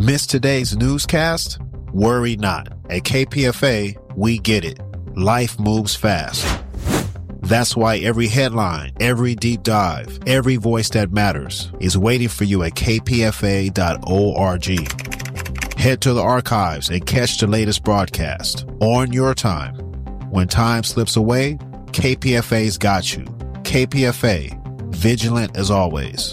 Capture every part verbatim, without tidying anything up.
Missed today's newscast? Worry not. At K P F A, we get it. Life moves fast. That's why every headline, every deep dive, every voice that matters is waiting for you at k p f a dot org. Head to the archives and catch the latest broadcast on your time. When time slips away, K P F A's got you. K P F A, vigilant as always.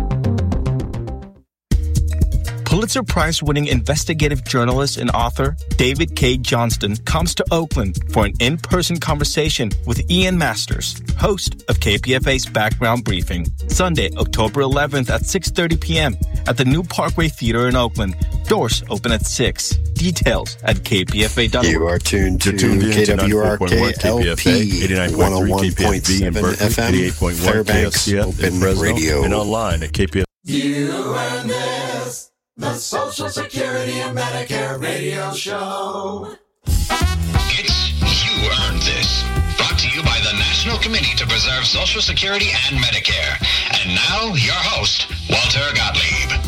Pulitzer Prize-winning investigative journalist and author David K. Johnston comes to Oakland for an in-person conversation with Ian Masters, host of K P F A's Background Briefing, Sunday, October eleventh at six thirty p.m. at the New Parkway Theater in Oakland. Doors open at six. Details at k p f a dot org. You are tuned to K W R K L P one oh one point seven F M, Fairbanks Open Radio. And online at K P F A. You earn this, the Social Security and Medicare radio show. It's You Earned This, brought to you by the National Committee to Preserve Social Security and Medicare. And now, your host, Walter Gottlieb.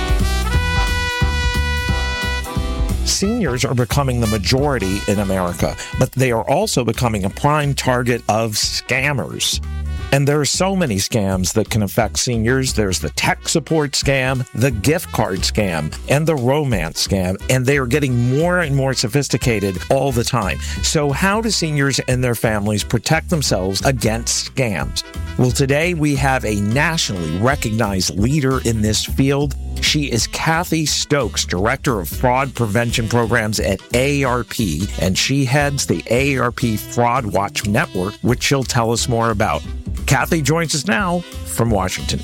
Seniors are becoming the majority in America, but they are also becoming a prime target of scammers. And there are so many scams that can affect seniors. There's the tech support scam, the gift card scam, and the romance scam. And they are getting more and more sophisticated all the time. So how do seniors and their families protect themselves against scams? Well, today we have a nationally recognized leader in this field. She is Kathy Stokes, Director of Fraud Prevention Programs at A A R P, and she heads the A A R P Fraud Watch Network, which she'll tell us more about. Kathy joins us now from Washington.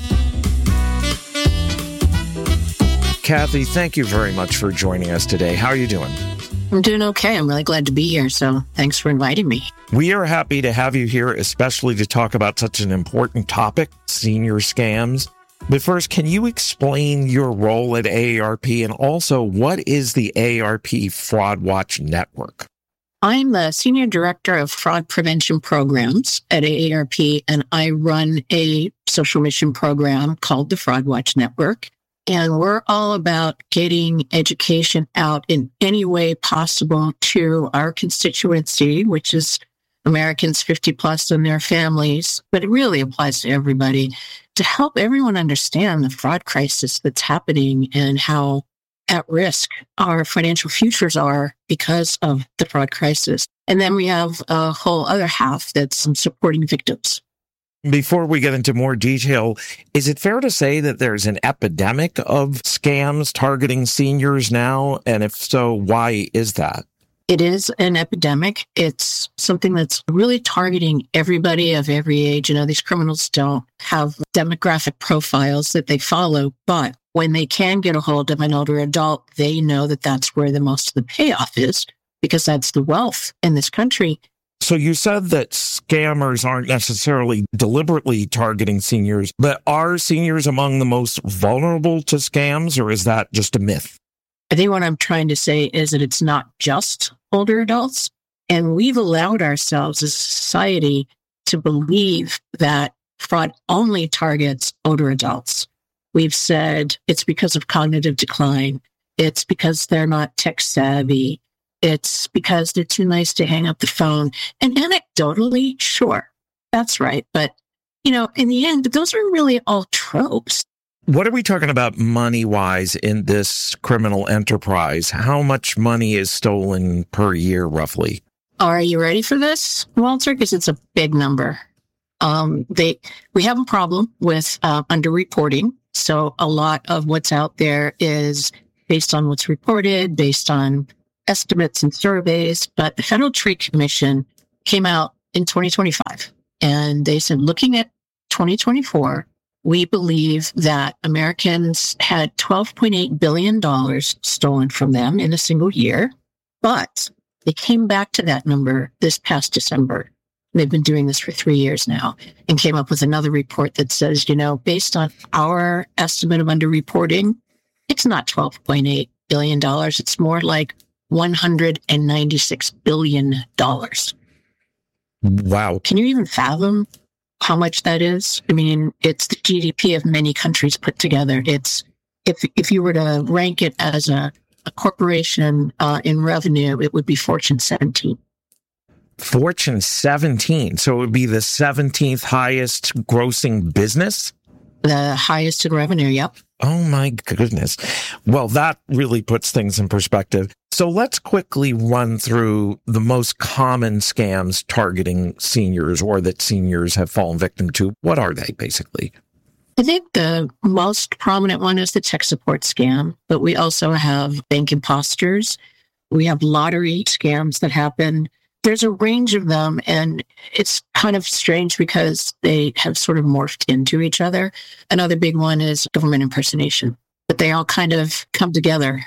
Kathy, thank you very much for joining us today. How are you doing? I'm doing okay. I'm really glad to be here, so thanks for inviting me. We are happy to have you here, especially to talk about such an important topic, senior scams. But first, can you explain your role at A A R P and also what is the A A R P Fraud Watch Network? I'm the Senior Director of Fraud Prevention Programs at A A R P, and I run a social mission program called the Fraud Watch Network. And we're all about getting education out in any way possible to our constituency, which is Americans fifty plus and their families, but it really applies to everybody, to help everyone understand the fraud crisis that's happening and how at risk our financial futures are because of the fraud crisis. And then we have a whole other half that's supporting victims. Before we get into more detail, is it fair to say that there's an epidemic of scams targeting seniors now? And if so, why is that? It is an epidemic. It's something that's really targeting everybody of every age. You know, these criminals don't have demographic profiles that they follow, but when they can get a hold of an older adult, they know that that's where the most of the payoff is, because that's the wealth in this country. So you said that scammers aren't necessarily deliberately targeting seniors, but are seniors among the most vulnerable to scams, or is that just a myth? I think what I'm trying to say is that it's not just older adults, and we've allowed ourselves as a society to believe that fraud only targets older adults. We've said it's because of cognitive decline. It's because they're not tech savvy. It's because they're too nice to hang up the phone. And anecdotally, sure, that's right. But, you know, in the end, those are really all tropes. What are we talking about money-wise in this criminal enterprise? How much money is stolen per year, roughly? Are you ready for this, Walter? Because it's a big number. Um, they we have a problem with uh, underreporting. So a lot of what's out there is based on what's reported, based on estimates and surveys. But the Federal Trade Commission came out in twenty twenty-five, and they said, looking at twenty twenty-four, we believe that Americans had twelve point eight billion dollars stolen from them in a single year. But they came back to that number this past December. They've been doing this for three years now and came up with another report that says, you know, based on our estimate of underreporting, it's not twelve point eight billion dollars. It's more like one hundred ninety-six billion dollars. Wow. Can you even fathom how much that is? I mean, it's the G D P of many countries put together. It's if if you were to rank it as a, a corporation uh, in revenue, it would be Fortune seventeen. Fortune seventeen. So it would be the seventeenth highest grossing business? The highest in revenue, yep. Oh my goodness. Well, that really puts things in perspective. So let's quickly run through the most common scams targeting seniors or that seniors have fallen victim to. What are they, basically? I think the most prominent one is the tech support scam, but we also have bank imposters. We have lottery scams that happen. There's a range of them, and it's kind of strange because they have sort of morphed into each other. Another big one is government impersonation, but they all kind of come together.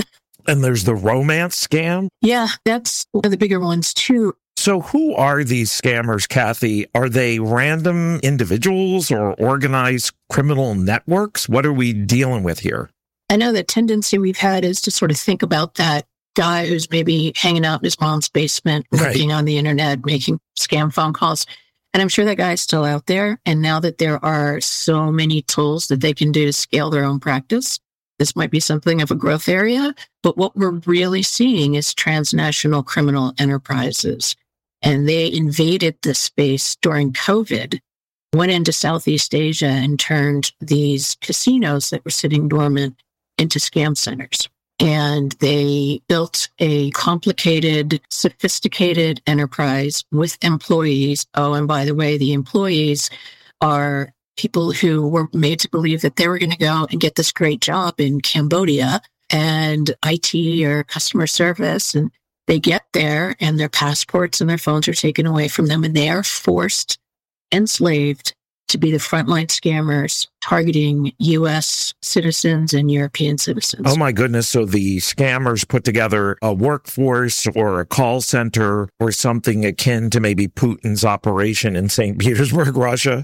And there's the romance scam? Yeah, that's one of the bigger ones too. So who are these scammers, Kathy? Are they random individuals or organized criminal networks? What are we dealing with here? I know the tendency we've had is to sort of think about that guy who's maybe hanging out in his mom's basement, right, looking on the internet, making scam phone calls. And I'm sure that guy's still out there. And now that there are so many tools that they can do to scale their own practice, this might be something of a growth area. But what we're really seeing is transnational criminal enterprises. And they invaded this space during COVID, went into Southeast Asia and turned these casinos that were sitting dormant into scam centers. And they built a complicated, sophisticated enterprise with employees. Oh, and by the way, the employees are people who were made to believe that they were going to go and get this great job in Cambodia and I T or customer service. And they get there and their passports and their phones are taken away from them, and they are forced, enslaved to be the frontline scammers targeting U S citizens and European citizens. Oh my goodness. So the scammers put together a workforce or a call center or something akin to maybe Putin's operation in Saint Petersburg, Russia?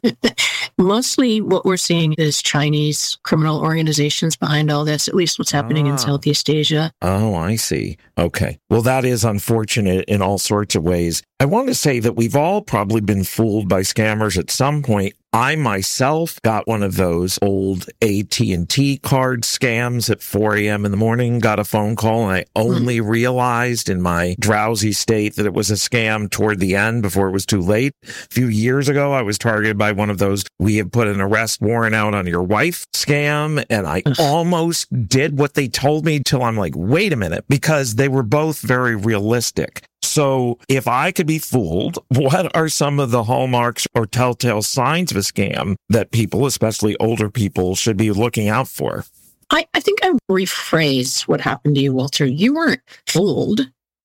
Mostly what we're seeing is Chinese criminal organizations behind all this, at least what's happening ah. in Southeast Asia. Oh, I see. Okay. Well, that is unfortunate in all sorts of ways. I want to say that we've all probably been fooled by scammers at some point. I myself got one of those old A T and T card scams at four a.m. in the morning, got a phone call, and I only mm. realized in my drowsy state that it was a scam toward the end before it was too late. A few years ago, I was targeted by one of those, we have put an arrest warrant out on your wife scam, and I almost did what they told me till I'm like, wait a minute, because they were both very realistic. So if I could be fooled, what are some of the hallmarks or telltale signs of a scam that people, especially older people, should be looking out for? I, I think I rephrase what happened to you, Walter. You weren't fooled.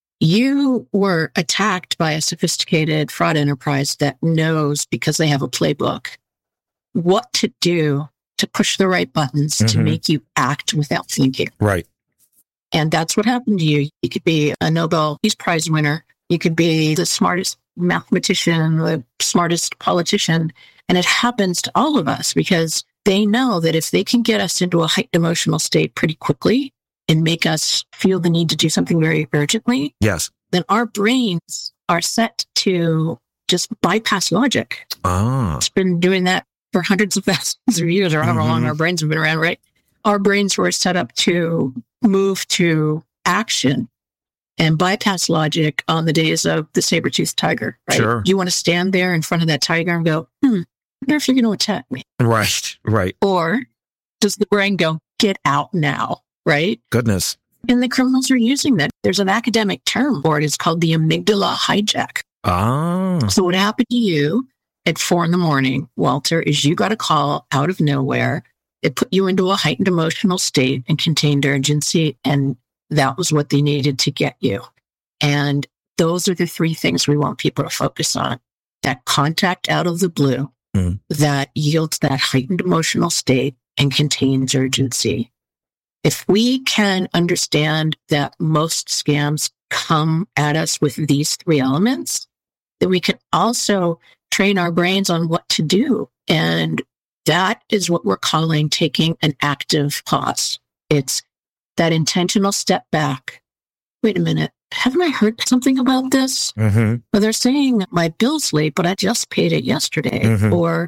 You were attacked by a sophisticated fraud enterprise that knows, because they have a playbook, what to do to push the right buttons mm-hmm. to make you act without thinking. Right. And that's what happened to you. You could be a Nobel Peace Prize winner. You could be the smartest mathematician, the smartest politician. And it happens to all of us because they know that if they can get us into a heightened emotional state pretty quickly and make us feel the need to do something very urgently, yes, then our brains are set to just bypass logic. Ah. It's been doing that for hundreds of thousands of years or however mm-hmm. long our brains have been around, right? Our brains were set up to move to action and bypass logic on the days of the saber-toothed tiger, right? Sure. You want to stand there in front of that tiger and go, hmm, I wonder if you're going to attack me. Right, right. Or does the brain go, get out now, right? Goodness. And the criminals are using that. There's an academic term for it. It's called the amygdala hijack. Ah. So what happened to you at four in the morning, Walter, is you got a call out of nowhere. It put you into a heightened emotional state and contained urgency, and that was what they needed to get you. And those are the three things we want people to focus on. That contact out of the blue, mm. that yields that heightened emotional state and contains urgency. If we can understand that most scams come at us with these three elements, then we can also train our brains on what to do. And that is what we're calling taking an active pause. It's that intentional step back. Wait a minute. Haven't I heard something about this? Mm-hmm. Well, they're saying my bill's late, but I just paid it yesterday. Mm-hmm. Or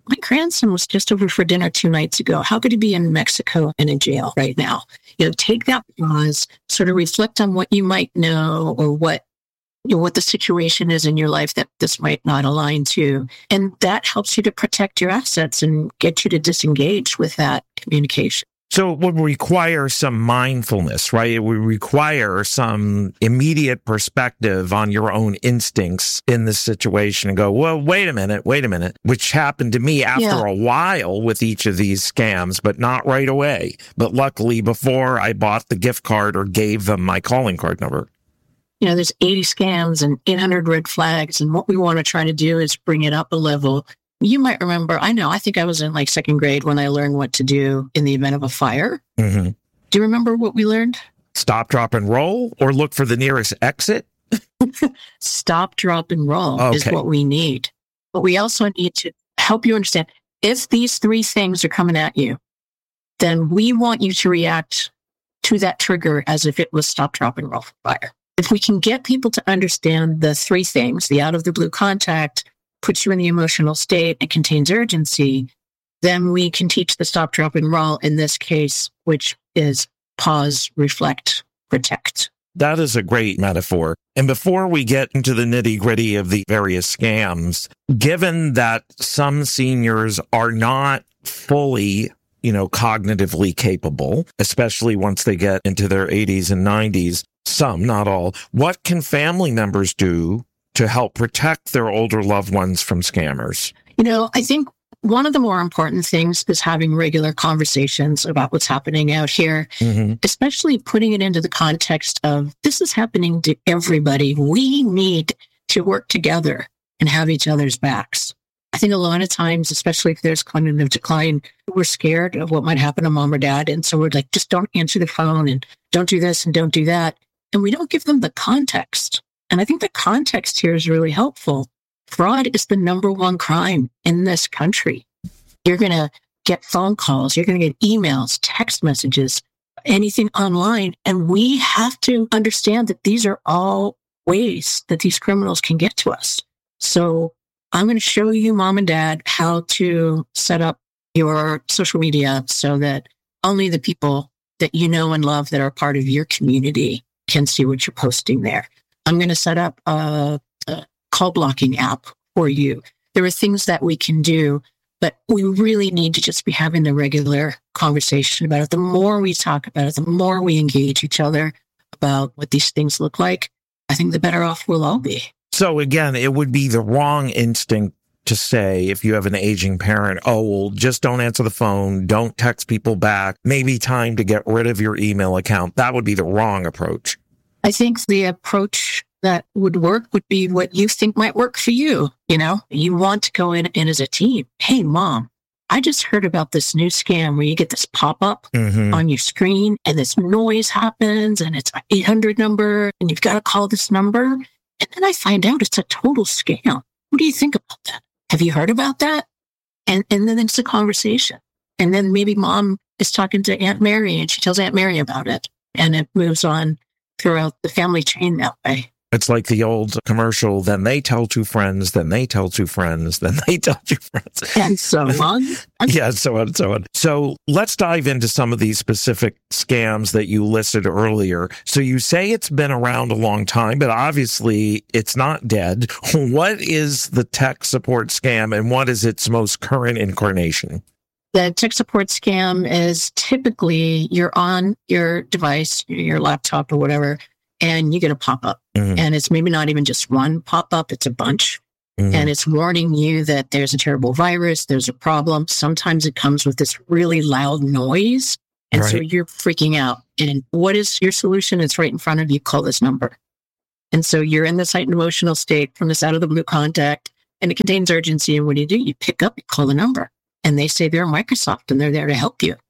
my grandson was just over for dinner two nights ago. How could he be in Mexico and in jail right now? You know, take that pause, sort of reflect on what you might know or what, you know, what the situation is in your life that this might not align to. And that helps you to protect your assets and get you to disengage with that communication. So it would require some mindfulness, right? It would require some immediate perspective on your own instincts in this situation and go, well, wait a minute, wait a minute, which happened to me after yeah. a while with each of these scams, but not right away. But luckily, before I bought the gift card or gave them my calling card number. You know, there's eighty scams and eight hundred red flags. And what we want to try to do is bring it up a level. You might remember, I know, I think I was in like second grade when I learned what to do in the event of a fire. Mm-hmm. Do you remember what we learned? Stop, drop, and roll, or look for the nearest exit? Stop, drop, and roll okay. is what we need. But we also need to help you understand, if these three things are coming at you, then we want you to react to that trigger as if it was stop, drop, and roll for fire. If we can get people to understand the three things, the out of the blue contact, puts you in the emotional state and contains urgency, then we can teach the stop, drop, and roll in this case, which is pause, reflect, protect. That is a great metaphor. And before we get into the nitty gritty of the various scams, given that some seniors are not fully, you know, cognitively capable, especially once they get into their eighties and nineties, some, not all, what can family members do to help protect their older loved ones from scammers? You know, I think one of the more important things is having regular conversations about what's happening out here, mm-hmm. especially putting it into the context of this is happening to everybody. We need to work together and have each other's backs. I think a lot of times, especially if there's cognitive decline, we're scared of what might happen to mom or dad. And so we're like, just don't answer the phone and don't do this and don't do that. And we don't give them the context. And I think the context here is really helpful. Fraud is the number one crime in this country. You're going to get phone calls. You're going to get emails, text messages, anything online. And we have to understand that these are all ways that these criminals can get to us. So I'm going to show you, mom and dad, how to set up your social media so that only the people that you know and love that are part of your community can see what you're posting there. I'm going to set up a, a call blocking app for you. There are things that we can do, but we really need to just be having a regular conversation about it. The more we talk about it, the more we engage each other about what these things look like, I think the better off we'll all be. So again, it would be the wrong instinct to say, if you have an aging parent, oh, well, just don't answer the phone, don't text people back, maybe time to get rid of your email account. That would be the wrong approach. I think the approach that would work would be what you think might work for you. You know, you want to go in, in as a team. Hey, mom, I just heard about this new scam where you get this pop-up mm-hmm. on your screen and this noise happens and it's an eight hundred number and you've got to call this number. And then I find out it's a total scam. What do you think about that? Have you heard about that? And and then it's a conversation. And then maybe mom is talking to Aunt Mary and she tells Aunt Mary about it. And it moves on throughout the family chain that way. It's like the old commercial, then they tell two friends, then they tell two friends, then they tell two friends. And so on. Yeah, so on and so on. So let's dive into some of these specific scams that you listed earlier. So you say it's been around a long time, but obviously it's not dead. What is the tech support scam and what is its most current incarnation? The tech support scam is typically you're on your device, your laptop or whatever, and you get a pop-up. Mm-hmm. And it's maybe not even just one pop-up, it's a bunch. Mm-hmm. And it's warning you that there's a terrible virus, there's a problem. Sometimes it comes with this really loud noise. And right. so you're freaking out. And what is your solution? It's right in front of you. Call this number. And so you're in this heightened emotional state from this out of the blue contact, and it contains urgency. And what do you do? You pick up, you call the number. And they say they're Microsoft and they're there to help you.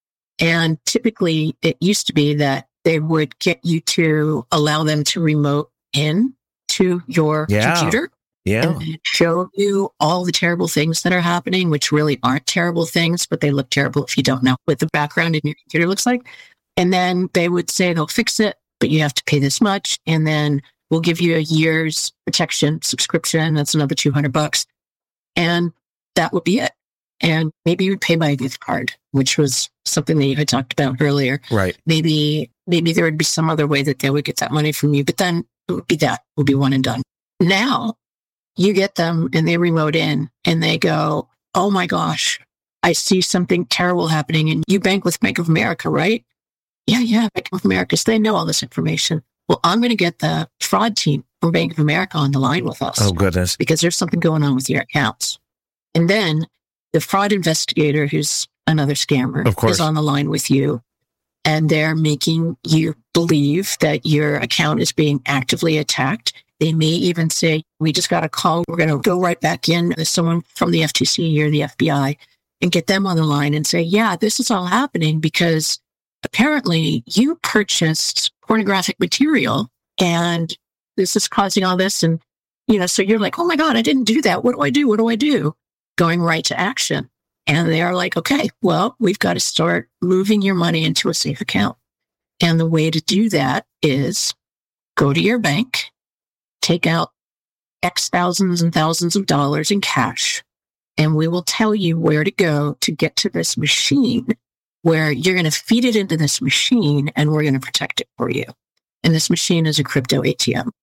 And typically it used to be that they would get you to allow them to remote in to your yeah. computer yeah. and show you all the terrible things that are happening, which really aren't terrible things, but they look terrible if you don't know what the background in your computer looks like. And then they would say they'll fix it, but you have to pay this much. And then we'll give you a year's protection subscription. That's another two hundred bucks. And that would be it. And maybe you would pay by a gift card, which was something that you had talked about earlier. Right. Maybe, maybe there would be some other way that they would get that money from you, but then it would be that, it would be one and done. Now you get them and they remote in and they go, oh my gosh, I see something terrible happening. And you bank with Bank of America, right? Yeah, yeah, Bank of America. So they know all this information. Well, I'm going to get the fraud team from Bank of America on the line with us. Oh, goodness. Because there's something going on with your accounts. And then the fraud investigator, who's another scammer, of course, is on the line with you. And they're making you believe that your account is being actively attacked. They may even say, we just got a call. We're going to go right back in with someone from the F T C or the F B I and get them on the line and say, yeah, this is all happening because apparently you purchased pornographic material and this is causing all this. And, you know, so you're like, oh my God, I didn't do that. What do I do? What do I do? Going right to action. And they are like, okay, well, we've got to start moving your money into a safe account. And the way to do that is go to your bank, take out X thousands and thousands of dollars in cash, and we will tell you where to go to get to this machine where you're going to feed it into this machine and we're going to protect it for you. And this machine is a crypto A T M.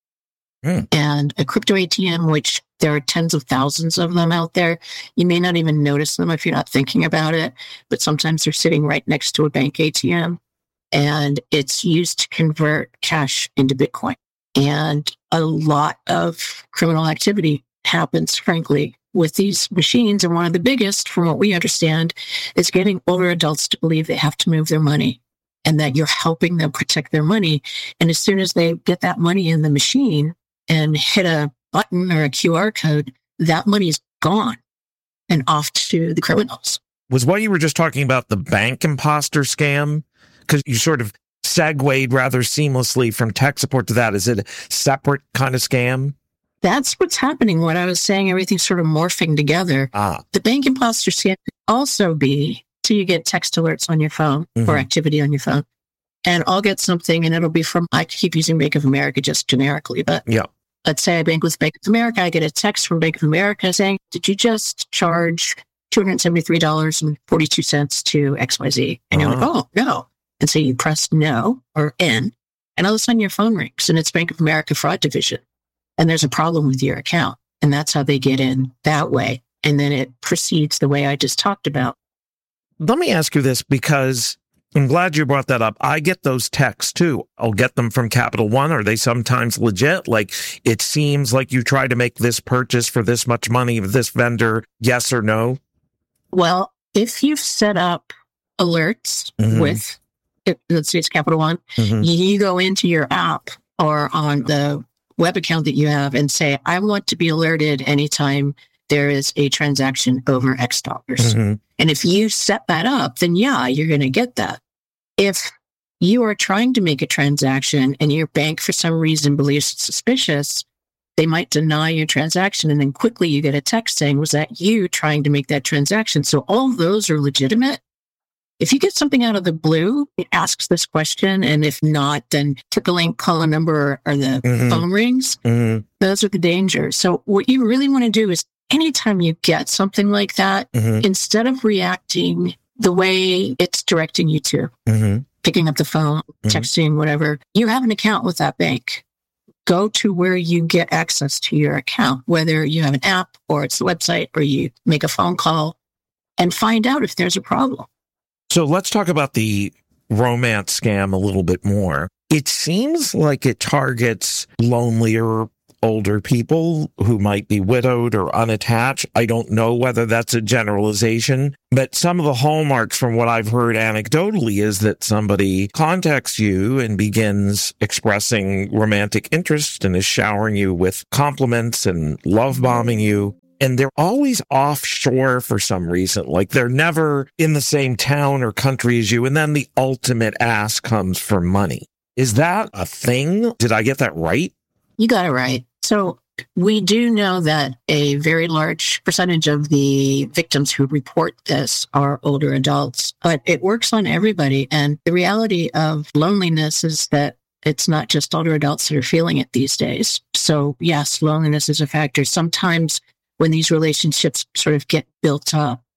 Mm. And a crypto A T M, which there are tens of thousands of them out there. You may not even notice them if you're not thinking about it, but sometimes they're sitting right next to a bank A T M. And it's used to convert cash into Bitcoin. And a lot of criminal activity happens, frankly, with these machines. And one of the biggest, from what we understand, is getting older adults to believe they have to move their money and that you're helping them protect their money. And as soon as they get that money in the machine and hit a button or a Q R code, that money is gone and off to the criminals. Was what you were just talking about the bank imposter scam? Because you sort of segued rather seamlessly from tech support to that. Is it a separate kind of scam? That's what's happening. What I was saying, everything's sort of morphing together. Ah. The bank imposter scam could also be, so you get text alerts on your phone mm-hmm. or activity on your phone. And I'll get something and it'll be from, I keep using Bank of America just generically, but yeah. Let's say I bank with Bank of America. I get a text from Bank of America saying, did you just charge two hundred seventy-three dollars and forty-two cents to X Y Z? And uh-huh. you're like, oh, no. And so you press no or N, and all of a sudden your phone rings and it's Bank of America Fraud Division. And there's a problem with your account. And that's how they get in that way. And then it proceeds the way I just talked about. Let me ask you this, because I'm glad you brought that up. I get those texts too. I'll get them from Capital One. Are they sometimes legit? Like, it seems like you try to make this purchase for this much money with this vendor, yes or no? Well, if you've set up alerts mm-hmm. with, let's say it's Capital One, mm-hmm. you go into your app or on the web account that you have and say, I want to be alerted anytime there is a transaction over X dollars. Mm-hmm. And if you set that up, then yeah, you're going to get that. If you are trying to make a transaction and your bank for some reason believes it's suspicious, they might deny your transaction. And then quickly you get a text saying, was that you trying to make that transaction? So all of those are legitimate. If you get something out of the blue, it asks this question. And if not, then click a link, call a number, or the mm-hmm. phone rings. Mm-hmm. Those are the dangers. So what you really want to do is anytime you get something like that, mm-hmm. instead of reacting the way it's directing you to, mm-hmm. picking up the phone, mm-hmm. texting, whatever, you have an account with that bank. Go to where you get access to your account, whether you have an app or it's the website or you make a phone call and find out if there's a problem. So let's talk about the romance scam a little bit more. It seems like it targets lonelier, older people who might be widowed or unattached. I don't know whether that's a generalization, but some of the hallmarks from what I've heard anecdotally is that somebody contacts you and begins expressing romantic interest and is showering you with compliments and love bombing you. And they're always offshore for some reason. Like they're never in the same town or country as you. And then the ultimate ask comes for money. Is that a thing? Did I get that right? You got it right. So we do know that a very large percentage of the victims who report this are older adults, but it works on everybody. And the reality of loneliness is that it's not just older adults that are feeling it these days. So yes, loneliness is a factor. Sometimes when these relationships sort of get built up,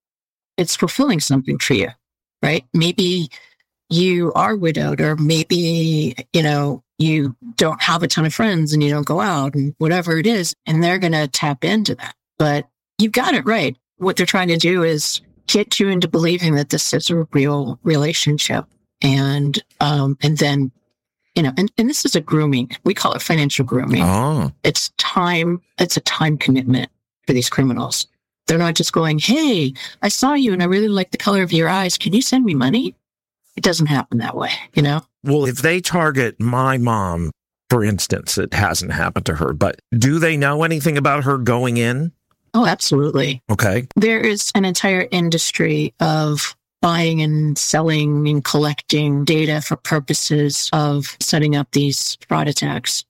it's fulfilling something for you, right? Maybe you are widowed, or maybe, you know, you don't have a ton of friends and you don't go out and whatever it is, and they're going to tap into that. But you've got it right. What they're trying to do is get you into believing that this is a real relationship. And, um, and then, you know, and, and this is a grooming. We call it financial grooming. Oh. It's time. It's a time commitment for these criminals. They're not just going, hey, I saw you and I really like the color of your eyes. Can you send me money? It doesn't happen that way, you know? Well, if they target my mom, for instance, it hasn't happened to her, but do they know anything about her going in? Oh, absolutely. Okay. There is an entire industry of buying and selling and collecting data for purposes of setting up these fraud attacks.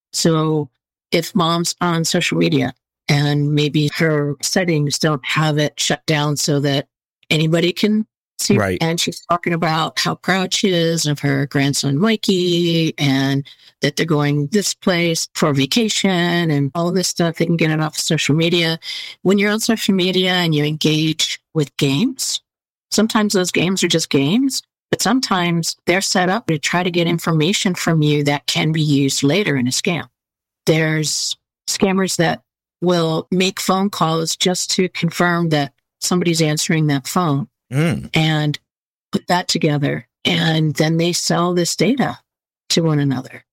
So if mom's on social media and maybe her settings don't have it shut down so that anybody can see, right. And she's talking about how proud she is of her grandson, Mikey, and that they're going this place for vacation and all of this stuff. They can get it off of social media. When you're on social media and you engage with games, sometimes those games are just games, but sometimes they're set up to try to get information from you that can be used later in a scam. There's scammers that will make phone calls just to confirm that somebody's answering that phone mm. and put that together. And then they sell this data to one another.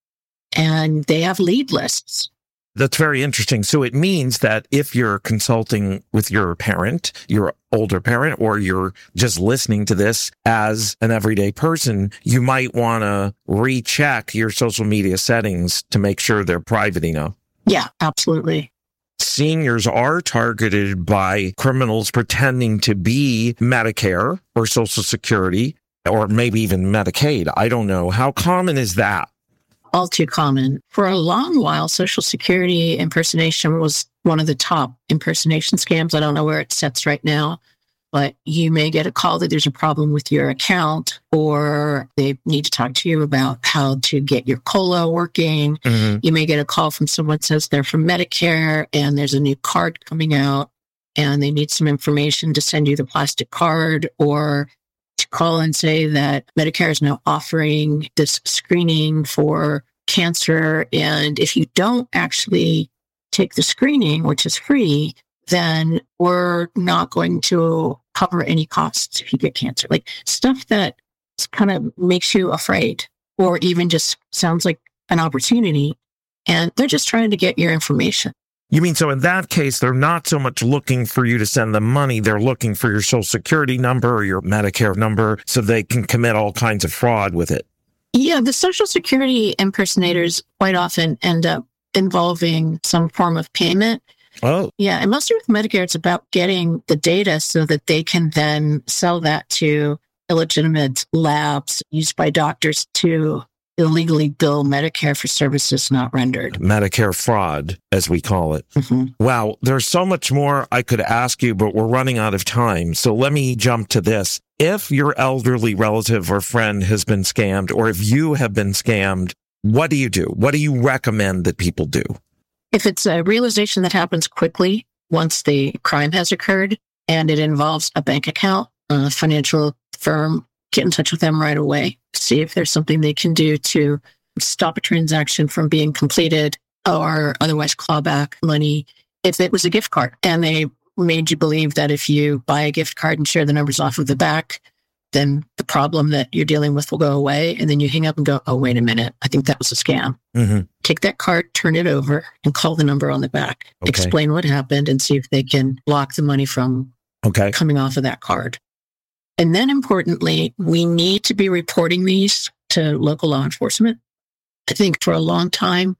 And they have lead lists. That's very interesting. So it means that if you're consulting with your parent, your older parent, or you're just listening to this as an everyday person, you might want to recheck your social media settings to make sure they're private enough. Yeah, absolutely. Seniors are targeted by criminals pretending to be Medicare or Social Security, or maybe even Medicaid. I don't know. How common is that? All too common. For a long while, Social Security impersonation was one of the top impersonation scams. I don't know where it sits right now, but you may get a call that there's a problem with your account, or they need to talk to you about how to get your COLA working. Mm-hmm. You may get a call from someone that says they're from Medicare and there's a new card coming out and they need some information to send you the plastic card, or to call and say that Medicare is now offering this screening for cancer. And if you don't actually take the screening, which is free, then we're not going to cover any costs if you get cancer. Like stuff that kind of makes you afraid, or even just sounds like an opportunity. And they're just trying to get your information. You mean, so in that case, they're not so much looking for you to send them money. They're looking for your Social Security number or your Medicare number so they can commit all kinds of fraud with it. Yeah, the Social Security impersonators quite often end up involving some form of payment. Oh. Yeah, and mostly with Medicare, it's about getting the data so that they can then sell that to illegitimate labs used by doctors to illegally bill Medicare for services not rendered. Medicare fraud, as we call it. Mm-hmm. Wow, there's so much more I could ask you, but we're running out of time. So let me jump to this. If your elderly relative or friend has been scammed, or if you have been scammed, what do you do? What do you recommend that people do? If it's a realization that happens quickly once the crime has occurred and it involves a bank account, a financial firm, get in touch with them right away. See if there's something they can do to stop a transaction from being completed, or otherwise claw back money. If it was a gift card and they made you believe that if you buy a gift card and share the numbers off of the back, then the problem that you're dealing with will go away. And then you hang up and go, oh, wait a minute, I think that was a scam. Mm-hmm. Take that card, turn it over, and call the number on the back. Okay. Explain what happened and see if they can block the money from okay. coming off of that card. And then importantly, we need to be reporting these to local law enforcement. I think for a long time,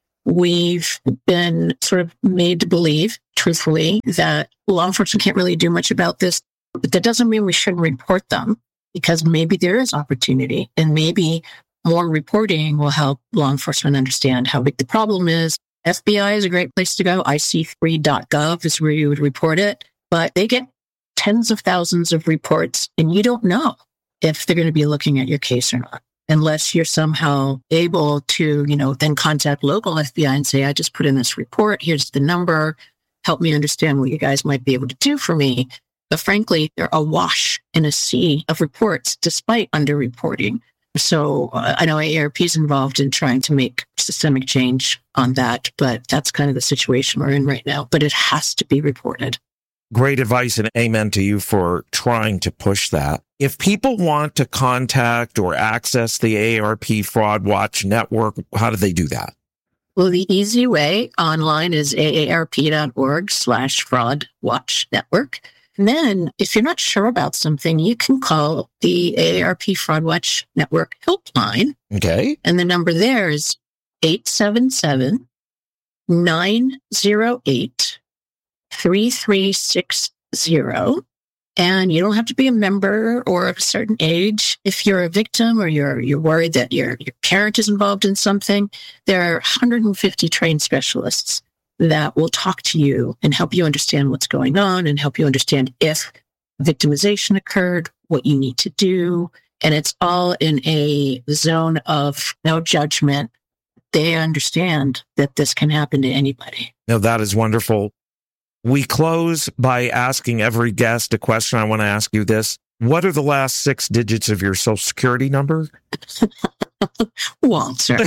we've been sort of made to believe, truthfully, that law enforcement can't really do much about this. But that doesn't mean we shouldn't report them, because maybe there is opportunity, and maybe more reporting will help law enforcement understand how big the problem is. F B I is a great place to go. I C three dot gov is where you would report it, but they get tens of thousands of reports, and you don't know if they're going to be looking at your case or not, unless you're somehow able to, you know, then contact local F B I and say, I just put in this report. Here's the number. Help me understand what you guys might be able to do for me. But frankly, they're awash in a sea of reports despite underreporting. So uh, I know A A R P is involved in trying to make systemic change on that, but that's kind of the situation we're in right now. But it has to be reported. Great advice, and amen to you for trying to push that. If people want to contact or access the A A R P Fraud Watch Network, how do they do that? Well, the easy way online is aarp.org slash fraud watch network. And then if you're not sure about something, you can call the A A R P Fraud Watch Network helpline. Okay. And the number there is eight seven seven, nine zero eight, three three six zero. And you don't have to be a member or of a certain age. If you're a victim or you're you're worried that your, your parent is involved in something, there are one hundred fifty trained specialists that will talk to you and help you understand what's going on and help you understand if victimization occurred, what you need to do. And it's all in a zone of no judgment. They understand that this can happen to anybody. Now, that is wonderful. We close by asking every guest a question. I want to ask you this. What are the last six digits of your Social Security number? Walter.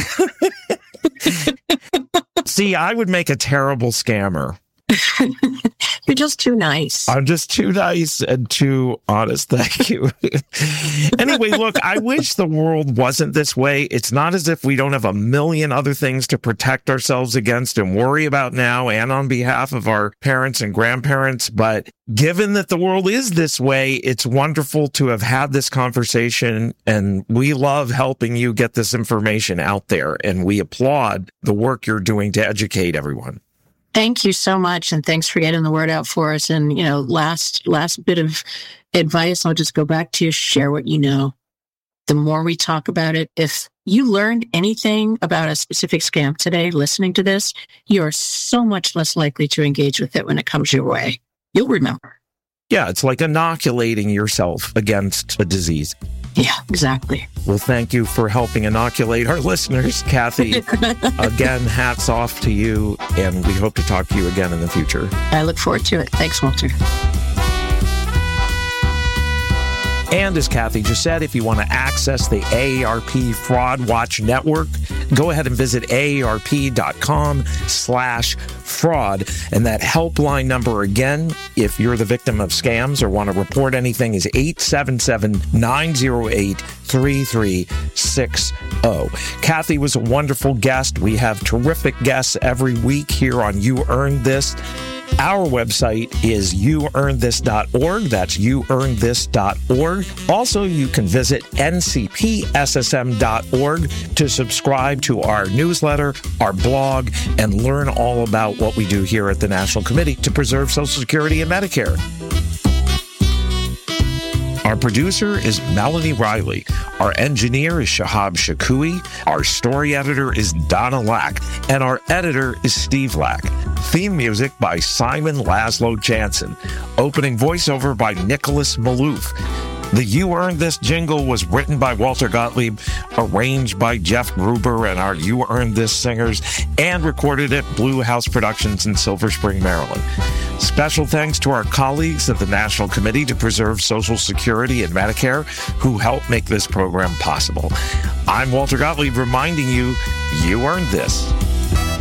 See, I would make a terrible scammer. You're just too nice. I'm just too nice and too honest. Thank you. Anyway, look, I wish the world wasn't this way. It's not as if we don't have a million other things to protect ourselves against and worry about now and on behalf of our parents and grandparents. But given that the world is this way, it's wonderful to have had this conversation. And we love helping you get this information out there. And we applaud the work you're doing to educate everyone. Thank you so much. And thanks for getting the word out for us. And, you know, last, last bit of advice, I'll just go back to share what you know. The more we talk about it, if you learned anything about a specific scam today, listening to this, you are so much less likely to engage with it when it comes your way. You'll remember. Yeah, it's like inoculating yourself against a disease. Yeah, exactly. Well, thank you for helping inoculate our listeners, Kathy. Again, hats off to you, and we hope to talk to you again in the future. I look forward to it. Thanks, Walter. And as Kathy just said, if you want to access the A A R P Fraud Watch Network, go ahead and visit aarp.com slash fraud. And that helpline number again, if you're the victim of scams or want to report anything, is eight seven seven, nine zero eight, three three six zero. Kathy was a wonderful guest. We have terrific guests every week here on You Earned This. Our website is you earn this dot org. That's you earn this dot org. Also, you can visit N C P S S M dot org to subscribe to our newsletter, our blog, and learn all about what we do here at the National Committee to Preserve Social Security and Medicare. Our producer is Melanie Riley. Our engineer is Shahab Shakui. Our story editor is Donna Lack. And our editor is Steve Lack. Theme music by Simon Laszlo Jansen. Opening voiceover by Nicholas Maloof. The You Earned This jingle was written by Walter Gottlieb, arranged by Jeff Gruber and our You Earned This singers, and recorded at Blue House Productions in Silver Spring, Maryland. Special thanks to our colleagues at the National Committee to Preserve Social Security and Medicare, who helped make this program possible. I'm Walter Gottlieb reminding you, you earned this.